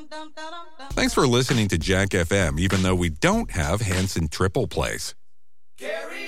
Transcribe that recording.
Thanks for listening to Jack FM, even though we don't have Hanson Triple Plays. Carry